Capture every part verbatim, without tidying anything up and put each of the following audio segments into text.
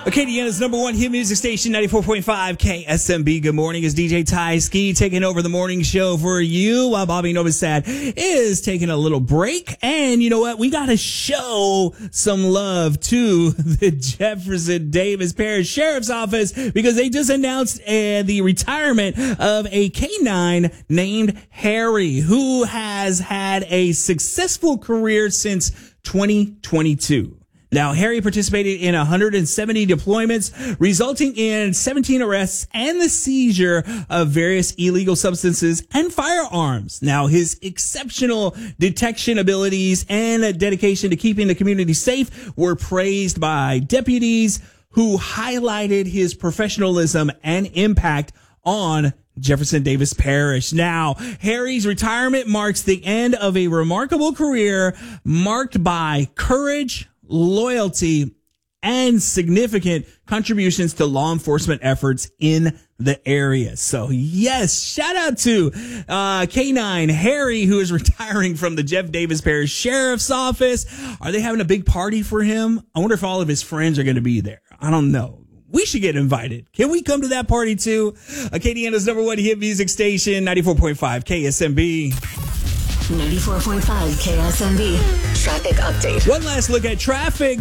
Acadiana's number one hit music station, ninety-four point five K S M B. Good morning. It's D J Ty Ski taking over the morning show for you while Bobby Novosad is taking a little break. And you know what? We got to show some love to the Jefferson Davis Parish Sheriff's Office because they just announced uh, the retirement of a canine named Harry, who has had a successful career since twenty twenty-two. Now, Harry participated in one hundred seventy deployments, resulting in seventeen arrests and the seizure of various illegal substances and firearms. Now, his exceptional detection abilities and dedication to keeping the community safe were praised by deputies who highlighted his professionalism and impact on Jefferson Davis Parish. Now, Harry's retirement marks the end of a remarkable career marked by courage, loyalty, and significant contributions to law enforcement efforts in the area. So yes, shout out to uh K nine Harry, who is retiring from the Jeff Davis Parish Sheriff's Office. Are they having a big party for him? I wonder if all of his friends are going to be there. I don't know. We should get invited. Can we come to that party too? Acadiana's number one hit music station, ninety-four point five K S M B. ninety-four point five K S M B. Traffic update. One last look at traffic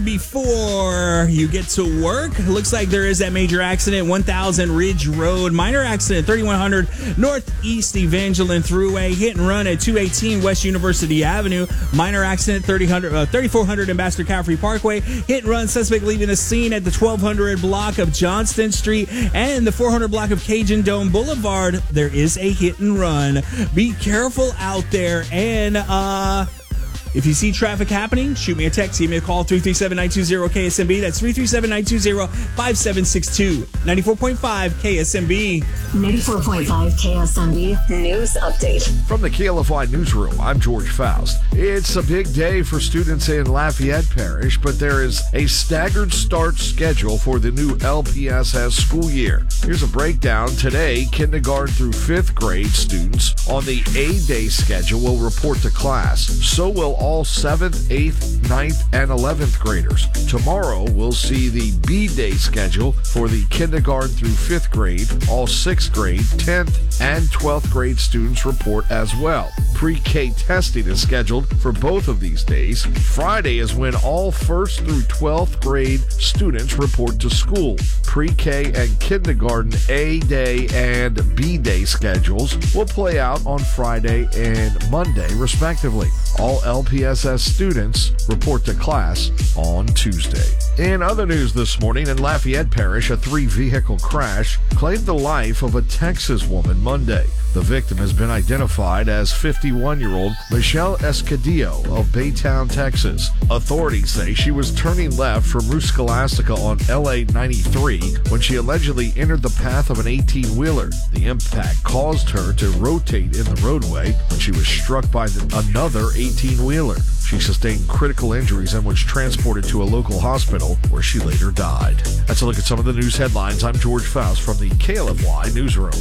before you get to work. Looks like there is that major accident, one thousand Ridge Road. Minor accident, thirty-one hundred Northeast Evangeline Thruway. Hit and run at two eighteen West University Avenue. Minor accident, thirty hundred, uh, thirty-four hundred Ambassador Caffrey Parkway. Hit and run, suspect leaving the scene at the twelve hundred block of Johnston Street and the four hundred block of Cajun Dome Boulevard. There is a hit and run. Be careful out there. And uh, if you see traffic happening, shoot me a text. Give me a call, three three seven, nine two zero K S M B. That's three three seven, nine two zero, five seven six two. ninety-four point five K S M B. ninety-four point five K S M B News Update. From the K L F Y Newsroom, I'm George Faust. It's a big day for students in Lafayette Parish, but there is a staggered start schedule for the new L P S S school year. Here's a breakdown. Today, kindergarten through fifth grade students on the A-Day schedule will report to class. So will all seventh, eighth, ninth, and eleventh graders. Tomorrow, we'll see the B-Day schedule for the kindergarten through fifth grade. All sixth grade, tenth, and twelfth grade students report as well. Pre-K testing is scheduled for both of these days. Friday is when all first through twelfth grade students report to school. Pre-K and kindergarten A-Day and B-Day schedules will play out on Friday and Monday, respectively. All L P S S students report to class on Tuesday. In other news this morning, in Lafayette Parish, a three-vehicle crash claimed the life of a Texas woman Monday. The victim has been identified as fifty-one-year-old Michelle Escudillo of Baytown, Texas. Authorities say she was turning left from Route Scholastica on L A ninety-three when she allegedly entered the path of an eighteen-wheeler. The impact caused her to rotate in the roadway when she was struck by the, another eighteen-wheeler. She sustained critical injuries and was transported to a local hospital where she later died. That's a look at some of the news headlines. I'm George Faust from the K L F Y Newsroom.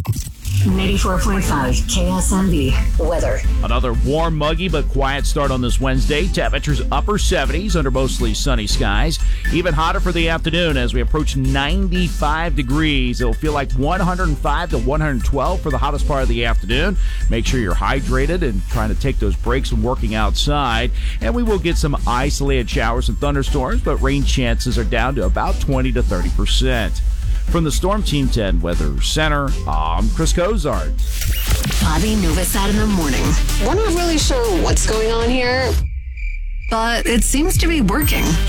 ninety-four point five K S M B weather. Another warm, muggy, but quiet start on this Wednesday. Temperatures upper seventies under mostly sunny skies. Even hotter for the afternoon as we approach ninety-five degrees. It'll feel like one hundred five to one hundred twelve for the hottest part of the afternoon. Make sure you're hydrated and trying to take those breaks when working outside. And we will get some isolated showers and thunderstorms, but rain chances are down to about twenty to thirty percent. From the Storm Team ten Weather Center, I'm Chris Cozart. Bobby Novosad in the morning. We're not really sure what's going on here, But it seems to be working.